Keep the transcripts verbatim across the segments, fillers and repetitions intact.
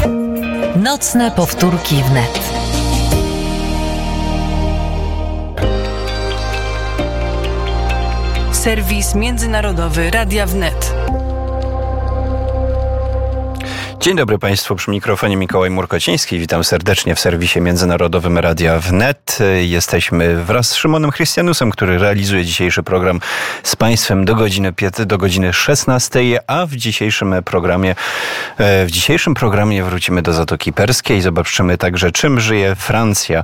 Nocne powtórki wnet. Serwis międzynarodowy Radia Wnet. Dzień dobry Państwu, przy mikrofonie Mikołaj Murkociński. Witam serdecznie w serwisie międzynarodowym Radia Wnet. Jesteśmy wraz z Szymonem Chrystianusem, który realizuje dzisiejszy program z Państwem do godziny, do godziny szesnastej, a w dzisiejszym programie w dzisiejszym programie wrócimy do Zatoki Perskiej. Zobaczymy także, czym żyje Francja,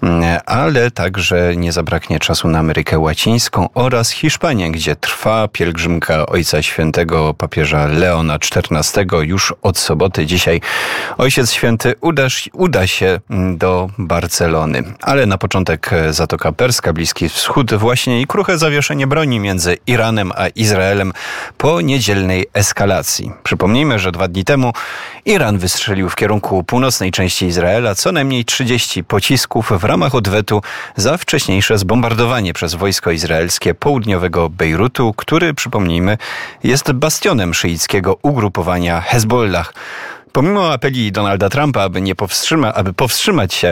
ale także nie zabraknie czasu na Amerykę Łacińską oraz Hiszpanię, gdzie trwa pielgrzymka Ojca Świętego papieża Leona czternastego już od soboty. Dzisiaj Ojciec Święty uda, uda się do Barcelony. Ale na początek Zatoka Perska, Bliski Wschód właśnie i kruche zawieszenie broni między Iranem a Izraelem po niedzielnej eskalacji. Przypomnijmy, że dwa dni temu Iran wystrzelił w kierunku północnej części Izraela co najmniej trzydzieści pocisków w ramach odwetu za wcześniejsze zbombardowanie przez wojsko izraelskie południowego Bejrutu, który, przypomnijmy, jest bastionem szyickiego ugrupowania Hezbollah. Pomimo apeli Donalda Trumpa, aby nie powstrzyma, aby powstrzymać się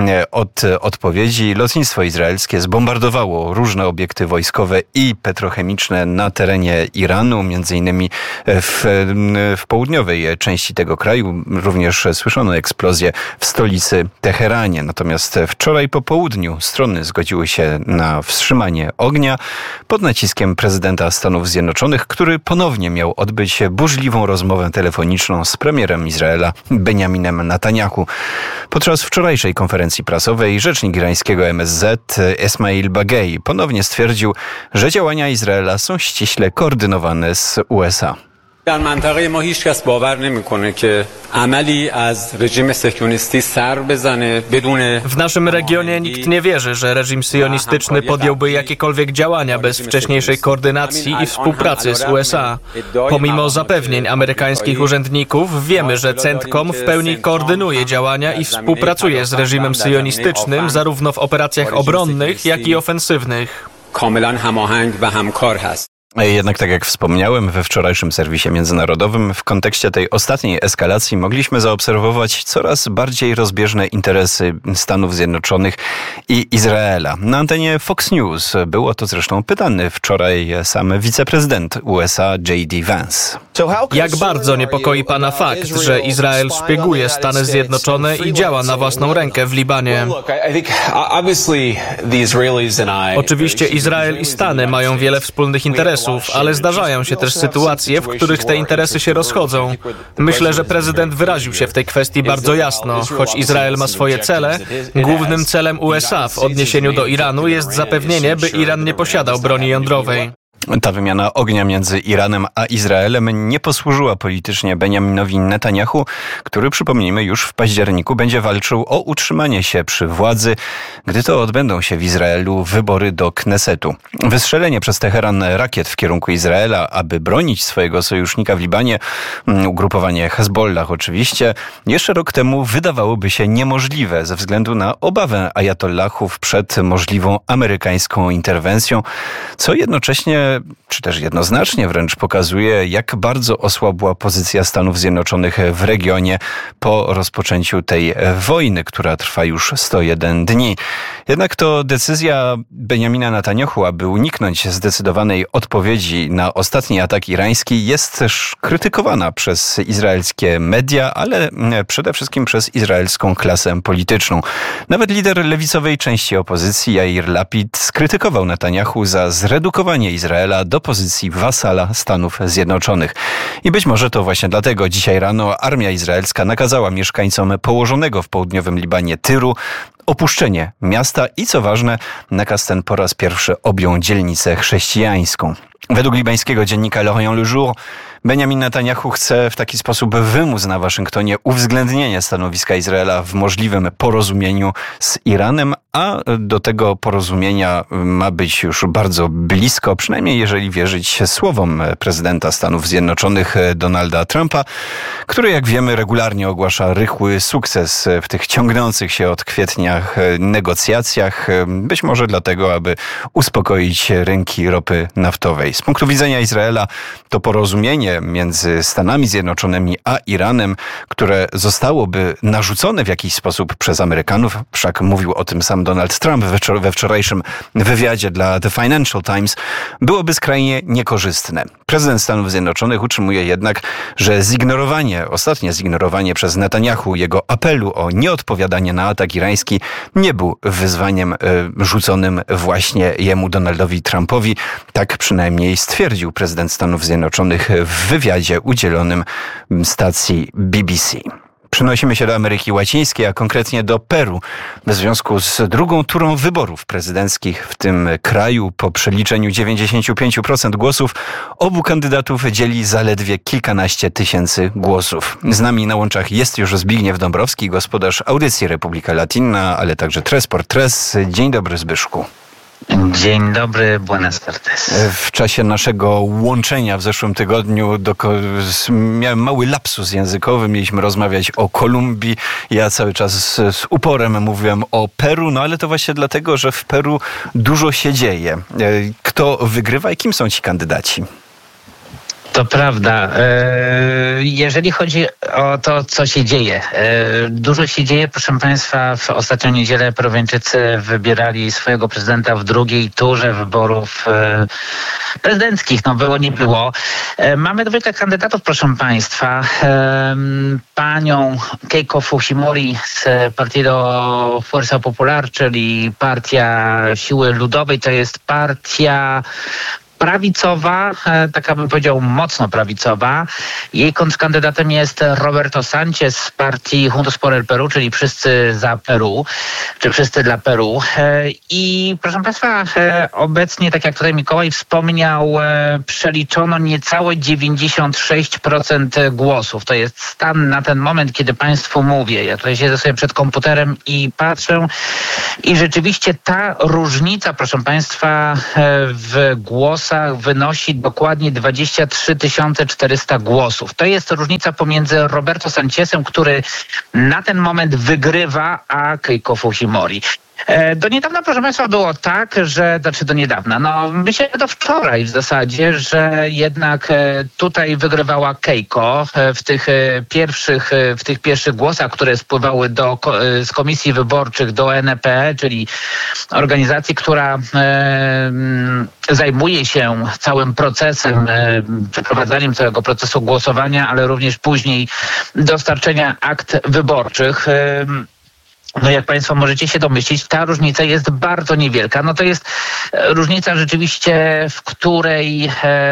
od odpowiedzi, lotnictwo izraelskie zbombardowało różne obiekty wojskowe i petrochemiczne na terenie Iranu, między innymi w, w południowej części tego kraju. Również słyszono eksplozję w stolicy Teheranie. Natomiast wczoraj po południu strony zgodziły się na wstrzymanie ognia pod naciskiem prezydenta Stanów Zjednoczonych, który ponownie miał odbyć burzliwą rozmowę telefoniczną z premierem Izraela Benjaminem Netanyahu. Podczas wczorajszej konferencji prasowej rzecznik irańskiego M S Z Esmail Bagei ponownie stwierdził, że działania Izraela są ściśle koordynowane z U S A. در منطقه ما هیچ کس باور نمی‌کنه که عملی از رژیم صهیونیستی سر بزنه بدون. W naszym regionie nikt nie wierzy, że reżim syjonistyczny podjąłby jakiekolwiek działania bez wcześniejszej koordynacji i współpracy z U S A. Pomimo zapewnień amerykańskich urzędników, wiemy, że CENTCOM w pełni koordynuje działania i współpracuje z reżimem syjonistycznym zarówno w operacjach obronnych, jak i ofensywnych. کاملا هماهنگ و همکار هست. Jednak, tak jak wspomniałem we wczorajszym serwisie międzynarodowym, w kontekście tej ostatniej eskalacji mogliśmy zaobserwować coraz bardziej rozbieżne interesy Stanów Zjednoczonych i Izraela. Na antenie Fox News było to zresztą pytany wczoraj sam wiceprezydent U S A J D Vance. Jak bardzo niepokoi pana fakt, że Izrael szpieguje Stany Zjednoczone i działa na własną rękę w Libanie? Oczywiście Izrael i Stany mają wiele wspólnych interesów, ale zdarzają się też sytuacje, w których te interesy się rozchodzą. Myślę, że prezydent wyraził się w tej kwestii bardzo jasno. Choć Izrael ma swoje cele, głównym celem U S A w odniesieniu do Iranu jest zapewnienie, by Iran nie posiadał broni jądrowej. Ta wymiana ognia między Iranem a Izraelem nie posłużyła politycznie Benjaminowi Netanyahu, który, przypomnijmy, już w październiku będzie walczył o utrzymanie się przy władzy, gdy to odbędą się w Izraelu wybory do Knesetu. Wystrzelenie przez Teheran rakiet w kierunku Izraela, aby bronić swojego sojusznika w Libanie, ugrupowanie Hezbollah oczywiście, jeszcze rok temu wydawałoby się niemożliwe ze względu na obawę ajatollahów przed możliwą amerykańską interwencją, co jednocześnie czy też jednoznacznie wręcz pokazuje, jak bardzo osłabła pozycja Stanów Zjednoczonych w regionie po rozpoczęciu tej wojny, która trwa już sto jeden dni. Jednak to decyzja Benjamina Netanyahu, aby uniknąć zdecydowanej odpowiedzi na ostatni atak irański, jest też krytykowana przez izraelskie media, ale przede wszystkim przez izraelską klasę polityczną. Nawet lider lewicowej części opozycji Yair Lapid skrytykował Netanyahu za zredukowanie Izraela do pozycji wasala Stanów Zjednoczonych. I być może to właśnie dlatego dzisiaj rano armia izraelska nakazała mieszkańcom położonego w południowym Libanie Tyru opuszczenie miasta i, co ważne, nakaz ten po raz pierwszy objął dzielnicę chrześcijańską. Według libańskiego dziennika L'Orient Le Jour Benjamin Netanyahu chce w taki sposób wymóc na Waszyngtonie uwzględnienie stanowiska Izraela w możliwym porozumieniu z Iranem, a do tego porozumienia ma być już bardzo blisko, przynajmniej jeżeli wierzyć słowom prezydenta Stanów Zjednoczonych Donalda Trumpa, który, jak wiemy, regularnie ogłasza rychły sukces w tych ciągnących się od kwietnia negocjacjach, być może dlatego, aby uspokoić rynki ropy naftowej. Z punktu widzenia Izraela to porozumienie napięcie między Stanami Zjednoczonymi a Iranem, które zostałoby narzucone w jakiś sposób przez Amerykanów, wszak mówił o tym sam Donald Trump we wczorajszym wywiadzie dla The Financial Times, byłoby skrajnie niekorzystne. Prezydent Stanów Zjednoczonych utrzymuje jednak, że zignorowanie, ostatnie zignorowanie przez Netanyahu jego apelu o nieodpowiadanie na atak irański nie był wyzwaniem y, rzuconym właśnie jemu, Donaldowi Trumpowi. Tak przynajmniej stwierdził prezydent Stanów Zjednoczonych w wywiadzie udzielonym stacji B B C. Przenosimy się do Ameryki Łacińskiej, a konkretnie do Peru. W związku z drugą turą wyborów prezydenckich w tym kraju po przeliczeniu dziewięćdziesiąt pięć procent głosów obu kandydatów dzieli zaledwie kilkanaście tysięcy głosów. Z nami na łączach jest już Zbigniew Dąbrowski, gospodarz audycji Republika Latina, ale także Tres por Tres. Dzień dobry, Zbyszku. Dzień dobry, buenas tardes. W czasie naszego łączenia w zeszłym tygodniu doko- miałem mały lapsus językowy. Mieliśmy rozmawiać o Kolumbii. Ja cały czas z, z uporem mówiłem o Peru, no ale to właśnie dlatego, że w Peru dużo się dzieje. Kto wygrywa i kim są ci kandydaci? To prawda. Jeżeli chodzi o to, co się dzieje. Dużo się dzieje, proszę Państwa. W ostatnią niedzielę Peruwiańczycy wybierali swojego prezydenta w drugiej turze wyborów prezydenckich. No było, nie było. Mamy dwójkę kandydatów, proszę Państwa. Panią Keiko Fujimori z Partido Fuerza Popular, czyli Partia Siły Ludowej. To jest partia prawicowa, taka bym powiedział mocno prawicowa. Jej kontrkandydatem jest Roberto Sánchez z partii Juntos por el Perú, czyli Wszyscy za Peru, czy Wszyscy dla Peru. I proszę Państwa, obecnie, tak jak tutaj Mikołaj wspomniał, przeliczono niecałe dziewięćdziesiąt sześć procent głosów. To jest stan na ten moment, kiedy Państwu mówię. Ja tutaj siedzę sobie przed komputerem i patrzę i rzeczywiście ta różnica, proszę Państwa, w głosach wynosi dokładnie dwadzieścia trzy tysiące czterysta głosów. To jest różnica pomiędzy Roberto Sánchezem, który na ten moment wygrywa, a Keiko Fujimori. Do niedawna, proszę Państwa, było tak, że, znaczy do niedawna, no myślę do wczoraj w zasadzie, że jednak tutaj wygrywała Keiko w tych pierwszych, w tych pierwszych głosach, które spływały do, z komisji wyborczych do N E P, czyli organizacji, która e, zajmuje się całym procesem, e, przeprowadzaniem całego procesu głosowania, ale również później dostarczenia akt wyborczych. E, No jak Państwo możecie się domyślić, ta różnica jest bardzo niewielka. No to jest różnica rzeczywiście, w której,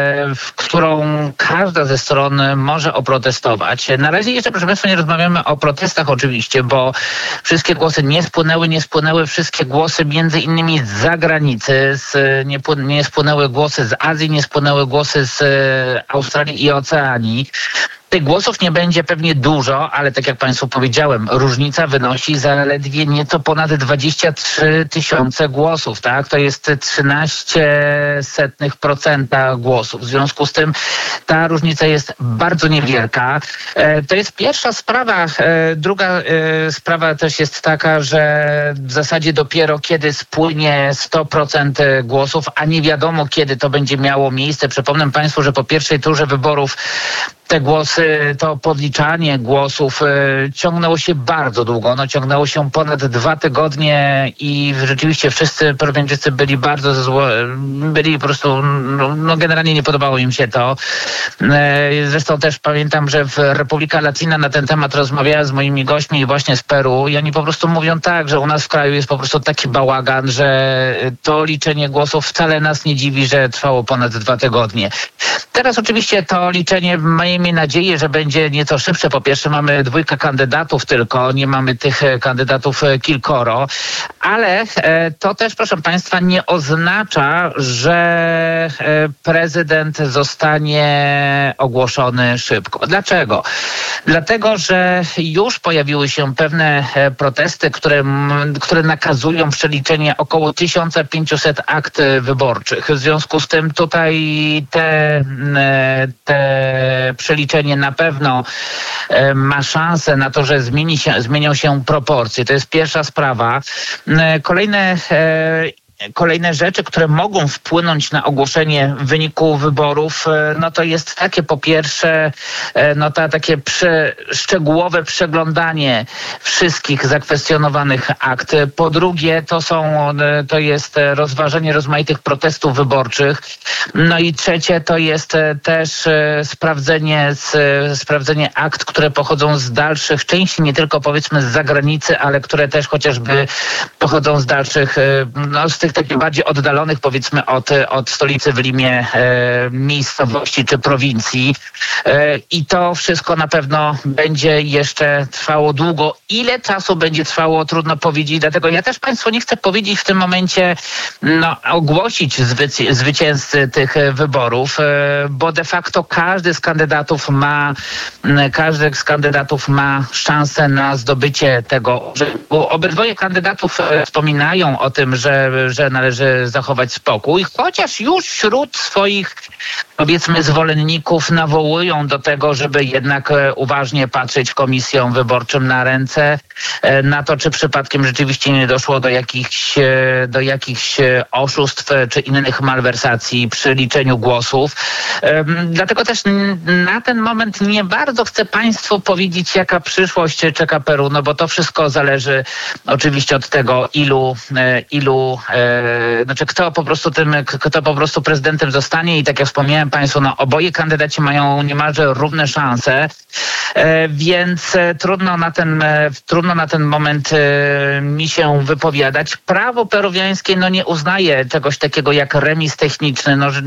w którą każda ze stron może oprotestować. Na razie jeszcze, proszę Państwa, nie rozmawiamy o protestach oczywiście, bo wszystkie głosy nie spłynęły, nie spłynęły wszystkie głosy między innymi z zagranicy, z, nie, nie spłynęły głosy z Azji, nie spłynęły głosy z Australii i Oceanii. Tych głosów nie będzie pewnie dużo, ale tak jak Państwu powiedziałem, różnica wynosi zaledwie nieco ponad dwadzieścia trzy tysiące głosów, tak? To jest trzynaście setnych procenta głosów. W związku z tym ta różnica jest bardzo niewielka. To jest pierwsza sprawa. Druga sprawa też jest taka, że w zasadzie dopiero kiedy spłynie sto procent głosów, a nie wiadomo kiedy to będzie miało miejsce. Przypomnę Państwu, że po pierwszej turze wyborów te głosy, to podliczanie głosów y, ciągnęło się bardzo długo. Ono ciągnęło się ponad dwa tygodnie i rzeczywiście wszyscy Peruwiańczycy byli bardzo zło, byli po prostu, no, no generalnie nie podobało im się to. Y, zresztą też pamiętam, że w Republika Latina na ten temat rozmawiałem z moimi gośćmi właśnie z Peru i oni po prostu mówią tak, że u nas w kraju jest po prostu taki bałagan, że to liczenie głosów wcale nas nie dziwi, że trwało ponad dwa tygodnie. Teraz oczywiście to liczenie, miejmy nadzieję, że będzie nieco szybsze. Po pierwsze mamy dwójkę kandydatów tylko, nie mamy tych kandydatów kilkoro, ale to też, proszę Państwa, nie oznacza, że prezydent zostanie ogłoszony szybko. Dlaczego? Dlatego, że już pojawiły się pewne protesty, które, które nakazują przeliczenie około tysiąc pięćset akt wyborczych. W związku z tym tutaj te, te przeliczenie na pewno ma szansę na to, że zmieni się, zmienią się proporcje. To jest pierwsza sprawa. Kolejne kolejne rzeczy, które mogą wpłynąć na ogłoszenie wyniku wyborów, no to jest takie po pierwsze, no to takie prze, szczegółowe przeglądanie wszystkich zakwestionowanych akt. Po drugie, to są, to jest rozważenie rozmaitych protestów wyborczych. No i trzecie, to jest też sprawdzenie, sprawdzenie akt, które pochodzą z dalszych części, nie tylko powiedzmy z zagranicy, ale które też chociażby pochodzą z dalszych, no z tych takich bardziej oddalonych powiedzmy od, od stolicy w Limie e, miejscowości czy prowincji. E, I to wszystko na pewno będzie jeszcze trwało długo. Ile czasu będzie trwało, trudno powiedzieć, dlatego ja też Państwu nie chcę powiedzieć w tym momencie, no, ogłosić zwyci- zwycięzcy tych wyborów, e, bo de facto każdy z kandydatów ma, każdy z kandydatów ma szansę na zdobycie tego, że obydwoje kandydatów wspominają o tym, że, że należy zachować spokój, chociaż już wśród swoich, powiedzmy, zwolenników nawołują do tego, żeby jednak uważnie patrzeć komisjom wyborczym na ręce, na to, czy przypadkiem rzeczywiście nie doszło do jakichś, do jakichś oszustw czy innych malwersacji przy liczeniu głosów. Dlatego też na ten moment nie bardzo chcę Państwu powiedzieć, jaka przyszłość czeka Peru, no bo to wszystko zależy oczywiście od tego, ilu, ilu znaczy kto po prostu tym, kto po prostu prezydentem zostanie i tak jak wspomniałem Państwu, no oboje kandydaci mają niemalże równe szanse, więc trudno na ten, trudno na ten moment mi się wypowiadać. Prawo peruwiańskie no nie uznaje czegoś takiego jak remis techniczny, no, że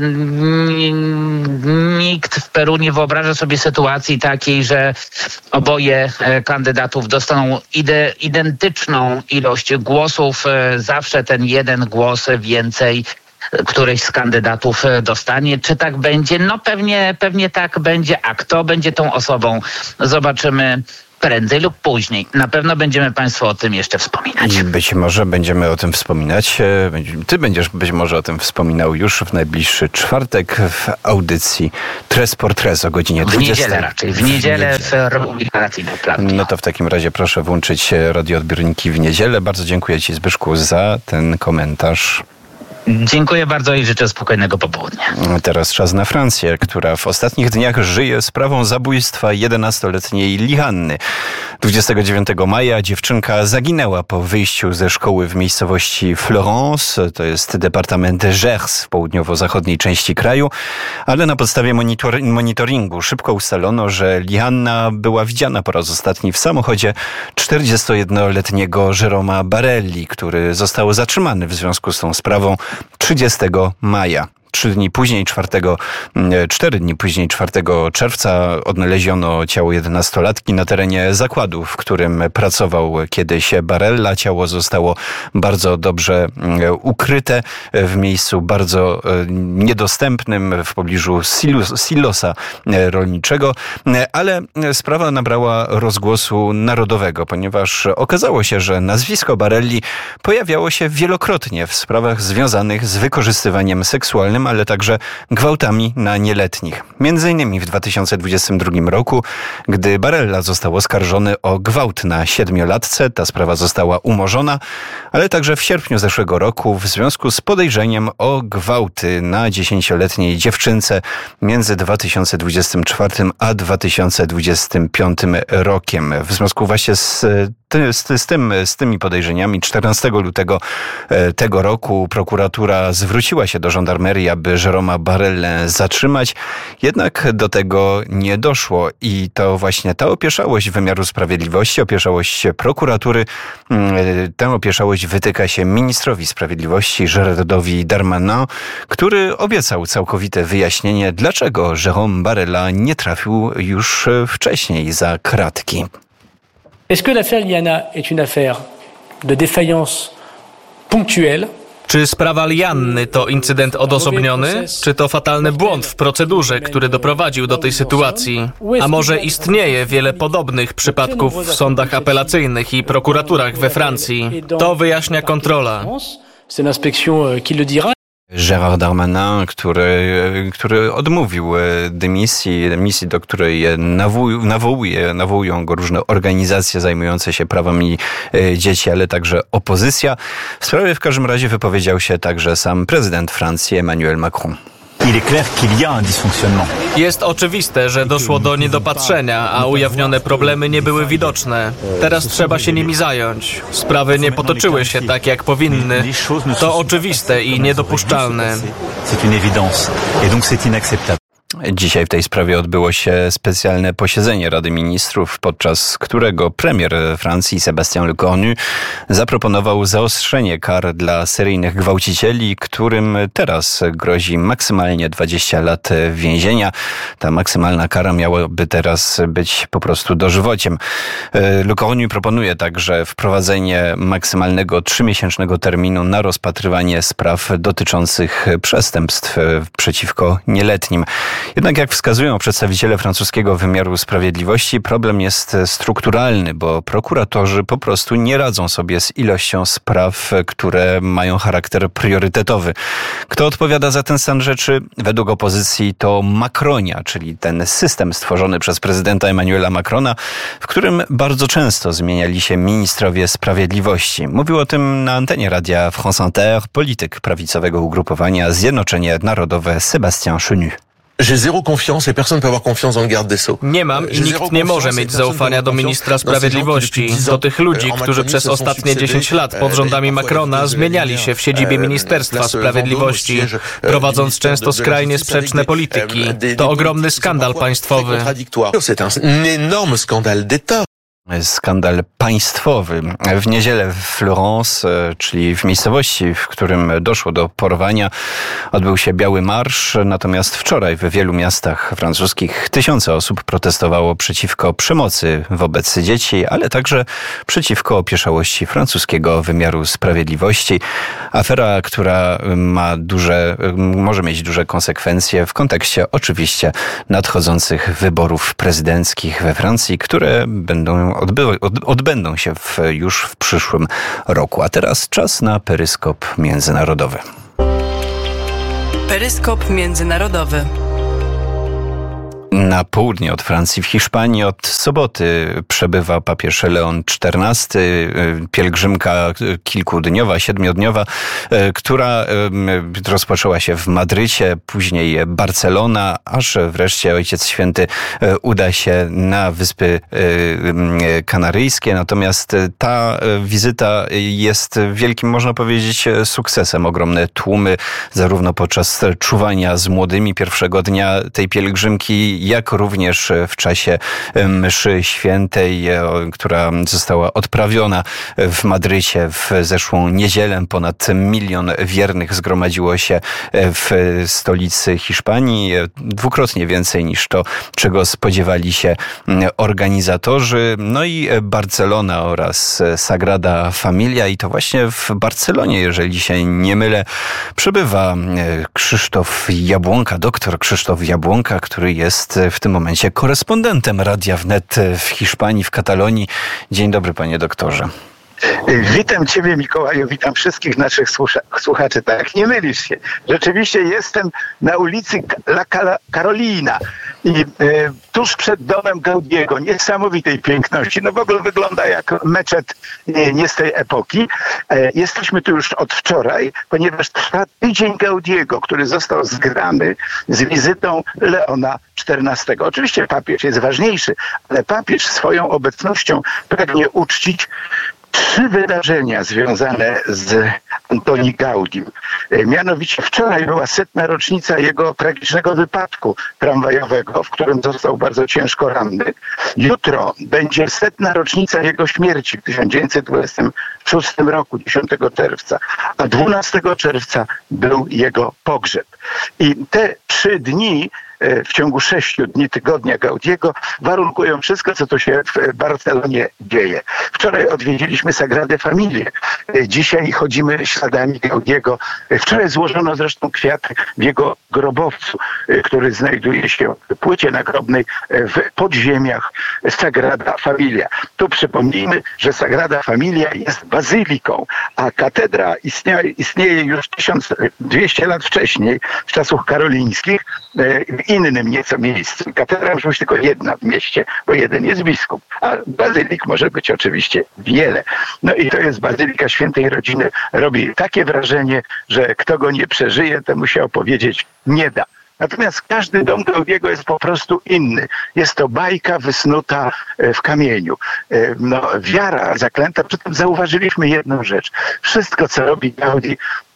nikt w Peru nie wyobraża sobie sytuacji takiej, że oboje kandydatów dostaną ide, identyczną ilość głosów, zawsze ten jeden głos więcej któryś z kandydatów dostanie. Czy tak będzie? No pewnie, pewnie tak będzie. A kto będzie tą osobą? Zobaczymy prędzej lub później. Na pewno będziemy Państwu o tym jeszcze wspominać. Być może będziemy o tym wspominać. Ty będziesz być może o tym wspominał już w najbliższy czwartek w audycji Tres por Tres o godzinie dwudziestej. W niedzielę raczej. W niedzielę w Republika Latina. No to w takim razie proszę włączyć radioodbiorniki w niedzielę. Bardzo dziękuję Ci, Zbyszku, za ten komentarz. Dziękuję bardzo i życzę spokojnego popołudnia. Teraz czas na Francję, która w ostatnich dniach żyje sprawą zabójstwa jedenastoletniej Lihanny. dwudziestego dziewiątego maja dziewczynka zaginęła po wyjściu ze szkoły w miejscowości Florence, to jest departament Gers w południowo-zachodniej części kraju, ale na podstawie monitor- monitoringu szybko ustalono, że Lihanna była widziana po raz ostatni w samochodzie czterdziestojednoletniego Jeroma Barelli, który został zatrzymany w związku z tą sprawą trzydziestego maja. Trzy dni później, czwartego, cztery dni później, czwartego czerwca odnaleziono ciało jedenastolatki na terenie zakładu, w którym pracował kiedyś Barella. Ciało zostało bardzo dobrze ukryte w miejscu bardzo niedostępnym w pobliżu silosa rolniczego, ale sprawa nabrała rozgłosu narodowego, ponieważ okazało się, że nazwisko Barelli pojawiało się wielokrotnie w sprawach związanych z wykorzystywaniem seksualnym, ale także gwałtami na nieletnich. Między innymi w dwa tysiące dwudziestym drugim roku, gdy Barella został oskarżony o gwałt na siedmiolatce, ta sprawa została umorzona, ale także w sierpniu zeszłego roku w związku z podejrzeniem o gwałty na dziesięcioletniej dziewczynce między dwa tysiące dwudziestym czwartym a dwa tysiące dwudziestym piątym rokiem. W związku właśnie z Z, z, tym, z tymi podejrzeniami czternastego lutego tego roku prokuratura zwróciła się do żandarmerii, aby Jeroma Barellę zatrzymać. Jednak do tego nie doszło i to właśnie ta opieszałość wymiaru sprawiedliwości, opieszałość prokuratury, tę opieszałość wytyka się ministrowi sprawiedliwości Gérardowi Darmanin, który obiecał całkowite wyjaśnienie, dlaczego Jérôme Barella nie trafił już wcześniej za kratki. Est-ce que l'affaire Liana est une affaire de défaillance ponctuelle? Czy sprawa Lianny to incydent odosobniony, czy to fatalny błąd w procedurze, który doprowadził do tej sytuacji? A może istnieje wiele podobnych przypadków w sądach apelacyjnych i prokuraturach we Francji? To wyjaśnia kontrola. Gérald Darmanin, który, który odmówił dymisji, misji, do której nawołuje, nawołuje, nawołują go różne organizacje zajmujące się prawami dzieci, ale także opozycja. W sprawie w każdym razie wypowiedział się także sam prezydent Francji Emmanuel Macron. Jest oczywiste, że doszło do niedopatrzenia, a ujawnione problemy nie były widoczne. Teraz trzeba się nimi zająć. Sprawy nie potoczyły się tak, jak powinny. To oczywiste i niedopuszczalne. Dzisiaj w tej sprawie odbyło się specjalne posiedzenie Rady Ministrów, podczas którego premier Francji Sébastien Lecornu zaproponował zaostrzenie kar dla seryjnych gwałcicieli, którym teraz grozi maksymalnie dwadzieścia lat więzienia. Ta maksymalna kara miałaby teraz być po prostu dożywociem. Lecornu proponuje także wprowadzenie maksymalnego trzymiesięcznego terminu na rozpatrywanie spraw dotyczących przestępstw przeciwko nieletnim. Jednak jak wskazują przedstawiciele francuskiego wymiaru sprawiedliwości, problem jest strukturalny, bo prokuratorzy po prostu nie radzą sobie z ilością spraw, które mają charakter priorytetowy. Kto odpowiada za ten stan rzeczy? Według opozycji to Macronia, czyli ten system stworzony przez prezydenta Emmanuela Macrona, w którym bardzo często zmieniali się ministrowie sprawiedliwości. Mówił o tym na antenie radia France Inter polityk prawicowego ugrupowania Zjednoczenie Narodowe Sébastien Chenu. Nie mam i nikt nie może mieć zaufania do ministra sprawiedliwości, do tych ludzi, którzy przez ostatnie dziesięć lat pod rządami Macrona zmieniali się w siedzibie Ministerstwa Sprawiedliwości, prowadząc często skrajnie sprzeczne polityki. To ogromny skandal państwowy. Skandal państwowy. W niedzielę w Florence, czyli w miejscowości, w którym doszło do porwania, odbył się Biały Marsz, natomiast wczoraj w wielu miastach francuskich tysiące osób protestowało przeciwko przemocy wobec dzieci, ale także przeciwko opieszałości francuskiego wymiaru sprawiedliwości. Afera, która ma duże, może mieć duże konsekwencje w kontekście oczywiście nadchodzących wyborów prezydenckich we Francji, które będą Odbyły, od, odbędą się w, już w przyszłym roku. A teraz czas na peryskop międzynarodowy. Peryskop międzynarodowy. Na południe od Francji, w Hiszpanii, od soboty przebywa papież Leon czternasty, pielgrzymka kilkudniowa, siedmiodniowa, która rozpoczęła się w Madrycie, później Barcelona, aż wreszcie Ojciec Święty uda się na Wyspy Kanaryjskie. Natomiast ta wizyta jest wielkim, można powiedzieć, sukcesem. Ogromne tłumy, zarówno podczas czuwania z młodymi pierwszego dnia tej pielgrzymki, jak również w czasie mszy świętej, która została odprawiona w Madrycie w zeszłą niedzielę. Ponad milion wiernych zgromadziło się w stolicy Hiszpanii. Dwukrotnie więcej niż to, czego spodziewali się organizatorzy. No i Barcelona oraz Sagrada Familia. I to właśnie w Barcelonie, jeżeli się nie mylę, przebywa Krzysztof Jabłonka, doktor Krzysztof Jabłonka, który jest w tym momencie korespondentem Radia Wnet w Hiszpanii, w Katalonii. Dzień dobry, panie doktorze. Witam ciebie, Mikołaju, witam wszystkich naszych słuchaczy. Tak, nie mylisz się. Rzeczywiście jestem na ulicy La Carolina i e, tuż przed domem Gaudiego, niesamowitej piękności. No w ogóle wygląda jak meczet nie, nie z tej epoki. E, jesteśmy tu już od wczoraj, ponieważ trwa tydzień Gaudiego, który został zgrany z wizytą Leona czternastego. Oczywiście papież jest ważniejszy, ale papież swoją obecnością pragnie uczcić trzy wydarzenia związane z Antoni Gaudim. Mianowicie wczoraj była setna rocznica jego tragicznego wypadku tramwajowego, w którym został bardzo ciężko ranny. Jutro będzie setna rocznica jego śmierci w tysiąc dziewięćset dwudziestym szóstym roku, dziesiątego czerwca, a dwunastego czerwca był jego pogrzeb. I te trzy dni w ciągu sześciu dni tygodnia Gaudiego warunkują wszystko, co tu się w Barcelonie dzieje. Wczoraj odwiedziliśmy Sagradę Familię. Dzisiaj chodzimy śladami Gaudiego. Wczoraj złożono zresztą kwiaty w jego grobowcu, który znajduje się w płycie nagrobnej w podziemiach Sagrada Familia. Tu przypomnijmy, że Sagrada Familia jest bazyliką, a katedra istnieje, istnieje już tysiąc dwieście lat wcześniej, w czasach karolińskich, w innym nieco miejscu. Katedra może być tylko jedna w mieście, bo jeden jest biskup, a bazylik może być oczywiście wiele. No i to jest Bazylika Świętej Rodziny. Robi takie wrażenie, że kto go nie przeżyje, to musiał powiedzieć nie da. Natomiast każdy dom Gaudiego jest po prostu inny. Jest to bajka wysnuta w kamieniu. No, wiara zaklęta. Przy tym zauważyliśmy jedną rzecz. Wszystko, co robi Gaudi,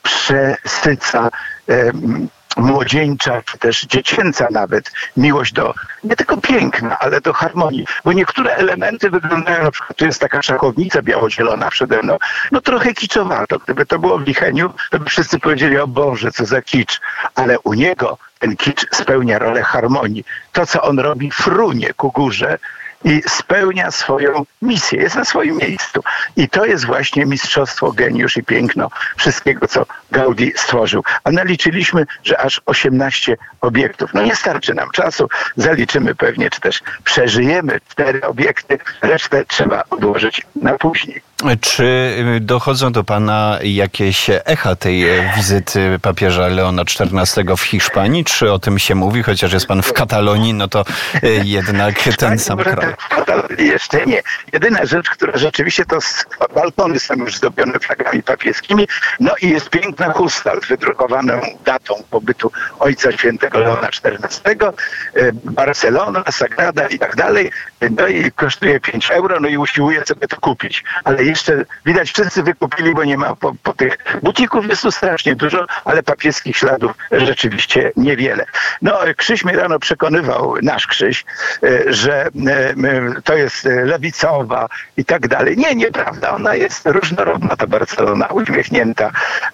przesyca um, młodzieńcza, czy też dziecięca nawet miłość do nie tylko piękna, ale do harmonii. Bo niektóre elementy wyglądają, na przykład tu jest taka szachownica biało-zielona przede mną, no trochę kiczowato. Gdyby to było w Licheniu, to by wszyscy powiedzieli, o Boże, co za kicz. Ale u niego ten kicz spełnia rolę harmonii. To, co on robi, frunie ku górze i spełnia swoją misję, jest na swoim miejscu. I to jest właśnie mistrzostwo, geniusz i piękno wszystkiego, co Gaudi stworzył. A naliczyliśmy, że aż osiemnaście obiektów. No nie starczy nam czasu, zaliczymy pewnie, czy też przeżyjemy cztery obiekty, resztę trzeba odłożyć na później. Czy dochodzą do pana jakieś echa tej wizyty papieża Leona czternastego w Hiszpanii? Czy o tym się mówi? Chociaż jest pan w Katalonii, no to jednak ten sam kraj. W Katalonii jeszcze nie. Jedyna rzecz, która rzeczywiście to balkony są już zdobione flagami papieskimi. No i jest piękna chusta z wydrukowaną datą pobytu Ojca Świętego Leona czternastego. Barcelona, Sagrada i tak dalej. No i kosztuje pięć euro, no i usiłuję sobie to kupić. Ale jeszcze widać, wszyscy wykupili, bo nie ma po, po tych butików jest tu strasznie dużo, ale papieskich śladów rzeczywiście niewiele. No, Krzyś mnie rano przekonywał, nasz Krzyś, że to jest lewicowa i tak dalej. Nie, nieprawda. Ona jest różnorodna, ta Barcelona, uśmiechnięta.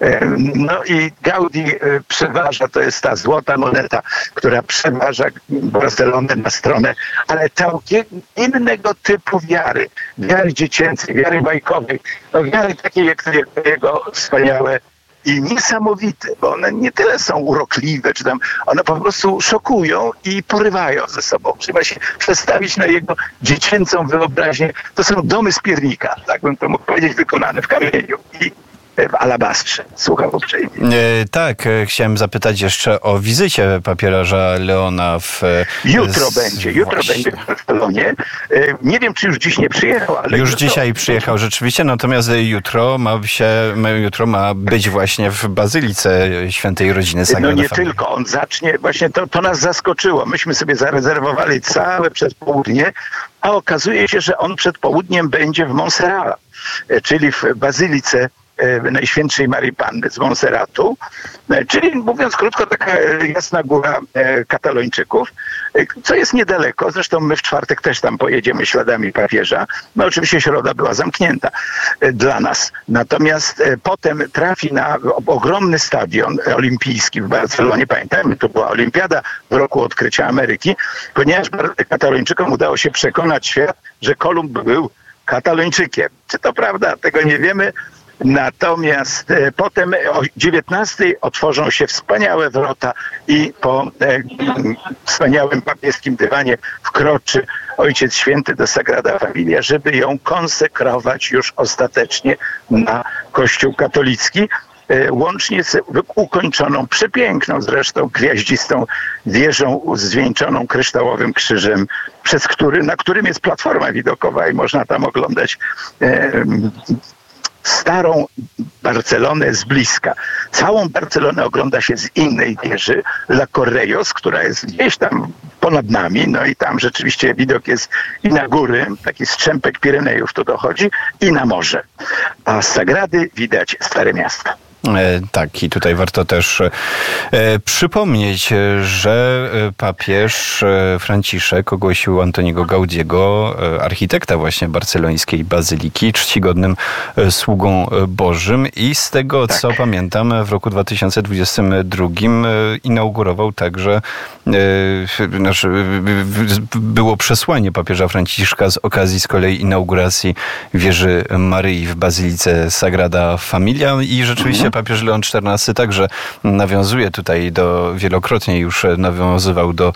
No i Gaudi przeważa, to jest ta złota moneta, która przeważa Barcelonę na stronę, ale całkiem innego typu wiary. Wiary dziecięcej, wiary bajkowej. No wiary takiej jak jego wspaniałe i niesamowite, bo one nie tyle są urokliwe, czy tam one po prostu szokują i porywają ze sobą. Trzeba się przestawić na jego dziecięcą wyobraźnię. To są domy z piernika, tak bym to mógł powiedzieć, wykonane w kamieniu i w alabastrze. Słucham uprzejmie. E, tak, e, chciałem zapytać jeszcze o wizycie papieża Leona w... Jutro z... będzie, jutro Właśnie. będzie w Barcelonie. E, nie wiem, czy już dziś nie przyjechał, ale... Już jutro... dzisiaj przyjechał rzeczywiście, natomiast jutro ma się, jutro ma być właśnie w Bazylice Świętej Rodziny Sagrada No nie Familia. tylko, on zacznie, właśnie to, to nas zaskoczyło. Myśmy sobie zarezerwowali całe przedpołudnie, a okazuje się, że on przed południem będzie w Montserrat, czyli w Bazylice Najświętszej Marii Panny z Montserratu, czyli mówiąc krótko taka jasna góra katalończyków, co jest niedaleko. Zresztą my w czwartek też tam pojedziemy śladami papieża. No oczywiście środa była zamknięta dla nas. Natomiast potem trafi na ogromny stadion olimpijski w Barcelonie. Pamiętajmy, to była olimpiada w roku odkrycia Ameryki, ponieważ katalończykom udało się przekonać świat, że Kolumb był katalończykiem. Czy to prawda? Tego nie wiemy. Natomiast e, potem o dziewiętnastej otworzą się wspaniałe wrota i po e, wspaniałym papieskim dywanie wkroczy Ojciec Święty do Sagrada Familia, żeby ją konsekrować już ostatecznie na Kościół katolicki. E, łącznie z ukończoną, przepiękną zresztą gwiaździstą wieżą zwieńczoną kryształowym krzyżem, przez który, na którym jest platforma widokowa i można tam oglądać e, starą Barcelonę z bliska. Całą Barcelonę ogląda się z innej wieży, La Correjos, która jest gdzieś tam ponad nami, no i tam rzeczywiście widok jest i na góry, taki strzępek Pirenejów tu dochodzi, i na morze. A z Sagrady widać Stare Miasto. Tak, i tutaj warto też przypomnieć, że papież Franciszek ogłosił Antoniego Gaudiego, architekta właśnie barcelońskiej bazyliki, czcigodnym sługą Bożym i z tego, tak. co pamiętam, w roku dwa tysiące dwudziestym drugim inaugurował także, znaczy, było przesłanie papieża Franciszka z okazji z kolei inauguracji wieży Maryi w bazylice Sagrada Familia i rzeczywiście papież Leon czternasty także nawiązuje tutaj do, wielokrotnie już nawiązywał do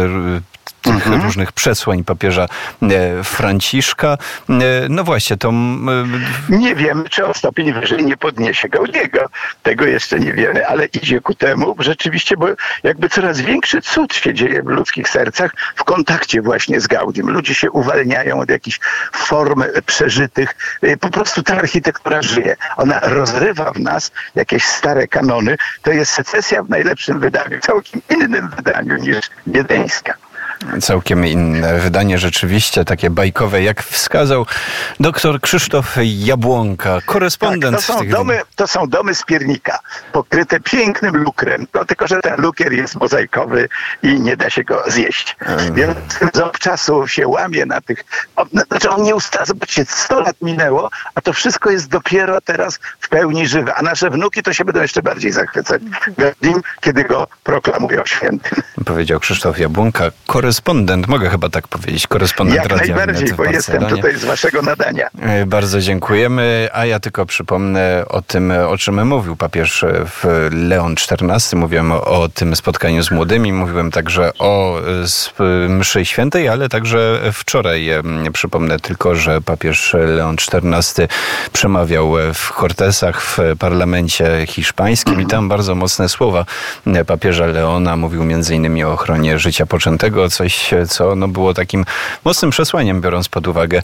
tych mhm. różnych przesłań papieża Franciszka. No właśnie, to... Nie wiemy, czy o stopień wyżej nie podniesie Gaudiego. Tego jeszcze nie wiemy, ale idzie ku temu rzeczywiście, bo jakby coraz większy cud się dzieje w ludzkich sercach w kontakcie właśnie z Gaudim. Ludzie się uwalniają od jakichś form przeżytych. Po prostu ta architektura żyje. Ona rozrywa w nas jakieś stare kanony. To jest secesja w najlepszym wydaniu, całkiem innym wydaniu niż wiedeńska. Całkiem inne wydanie, rzeczywiście takie bajkowe, jak wskazał doktor Krzysztof Jabłonka, korespondent. Tak, to, są tych... domy, to są domy z piernika, pokryte pięknym lukrem, no, tylko że ten lukier jest mozaikowy i nie da się go zjeść. Hmm. Więc z czasu się łamie na tych... On, znaczy on nie usta... Zobaczcie, sto lat minęło, a to wszystko jest dopiero teraz w pełni żywe, a nasze wnuki to się będą jeszcze bardziej zachwycać, kiedy go proklamują świętym. Powiedział Krzysztof Jabłonka, korespondent, mogę chyba tak powiedzieć, korespondent Jak Radia najbardziej, bo jestem tutaj z waszego nadania. Bardzo dziękujemy, a ja tylko przypomnę o tym, o czym mówił papież Leon czternasty. Mówiłem o tym spotkaniu z młodymi, mówiłem także o mszy świętej, ale także wczoraj. Przypomnę tylko, że papież Leon czternasty przemawiał w Cortesach w parlamencie hiszpańskim i tam bardzo mocne słowa papieża Leona. Mówił między innymi o ochronie życia poczętego, coś, co no, było takim mocnym przesłaniem, biorąc pod uwagę,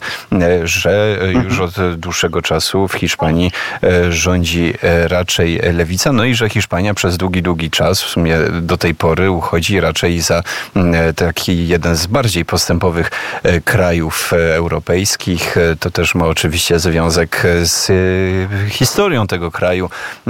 że już od dłuższego czasu w Hiszpanii rządzi raczej lewica, no i że Hiszpania przez długi, długi czas, w sumie do tej pory, uchodzi raczej za taki jeden z bardziej postępowych krajów europejskich. To też ma oczywiście związek z historią tego kraju,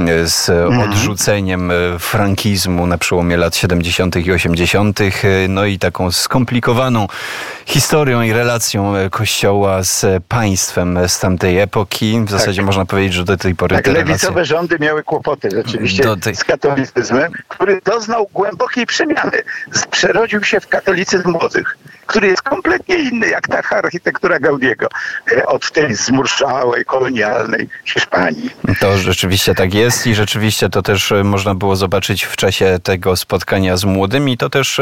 z odrzuceniem frankizmu na przełomie lat siedemdziesiątych i osiemdziesiątych, no i taką skomplikowaną historią i relacją Kościoła z państwem z tamtej epoki. W zasadzie tak. można powiedzieć, że do tej pory tak, te lewicowe relacje... rządy miały kłopoty rzeczywiście tej... z katolicyzmem, który doznał głębokiej przemiany. Przerodził się w katolicyzm młodych, który jest kompletnie inny jak ta architektura Gaudiego od tej zmurszałej, kolonialnej Hiszpanii. To rzeczywiście tak jest i rzeczywiście to też można było zobaczyć w czasie tego spotkania z młodymi. To też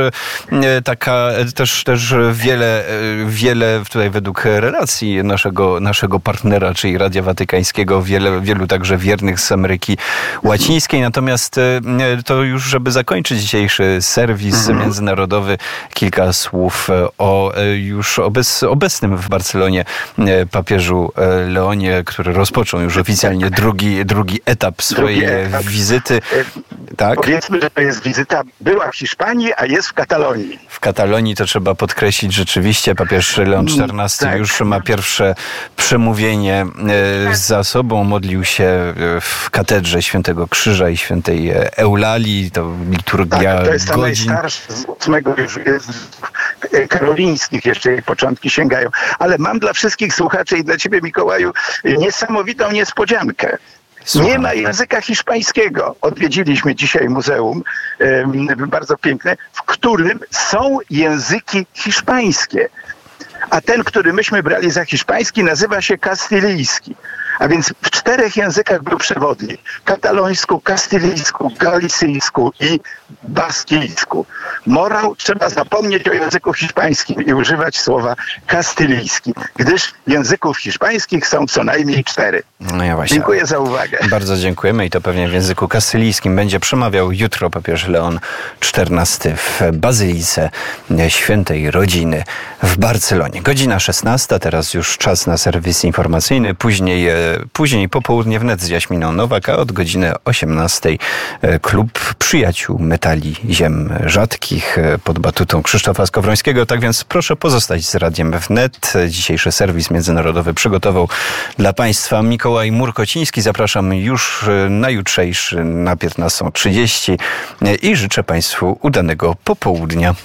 taka, też, też wiele, wiele tutaj według relacji naszego, naszego partnera, czyli Radia Watykańskiego, wiele, wielu także wiernych z Ameryki Łacińskiej. Natomiast to już, żeby zakończyć dzisiejszy serwis mhm. międzynarodowy, kilka słów o już obec, obecnym w Barcelonie papieżu Leonie, który rozpoczął już oficjalnie drugi, drugi etap swojej drugi etap. wizyty. Tak? Powiedzmy, że to jest wizyta, była w Hiszpanii, a jest w Katalonii. W Katalonii to trzeba podkreślić rzeczywiście. Papież Leon czternasty tak. już ma pierwsze przemówienie za sobą. Modlił się w katedrze Świętego Krzyża i Świętej Eulalii. To liturgia tak, to jest ta godzin. najstarsza z ósmego już jest karolińskich, jeszcze jej początki sięgają. Ale mam dla wszystkich słuchaczy i dla ciebie, Mikołaju, niesamowitą niespodziankę. Słucham. Nie ma języka hiszpańskiego. Odwiedziliśmy dzisiaj muzeum, e, bardzo piękne, w którym są języki hiszpańskie. A ten, który myśmy brali za hiszpański, nazywa się kastylijski. A więc w czterech językach był przewodnik. Katalońsku, kastylijsku, galicyjsku i baskijsku. Morał, trzeba zapomnieć o języku hiszpańskim i używać słowa kastylijski, gdyż języków hiszpańskich są co najmniej cztery. No ja właśnie. Dziękuję za uwagę. Bardzo dziękujemy i to pewnie w języku kastylijskim będzie przemawiał jutro papież Leon czternasty w Bazylice Świętej Rodziny w Barcelonie. Godzina szesnasta, teraz już czas na serwis informacyjny, później Później popołudnie wnet z Jaśminą Nowak, a od godziny osiemnastej klub Przyjaciół Metali Ziem Rzadkich pod batutą Krzysztofa Skowrońskiego. Tak więc proszę pozostać z Radiem Wnet. Dzisiejszy serwis międzynarodowy przygotował dla Państwa Mikołaj Murkociński. Zapraszam już na jutrzejszy na piętnastą trzydzieści i życzę Państwu udanego popołudnia.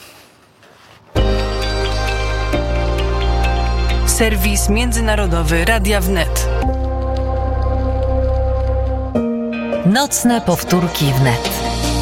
Serwis międzynarodowy Radia Wnet. Nocne powtórki wnet.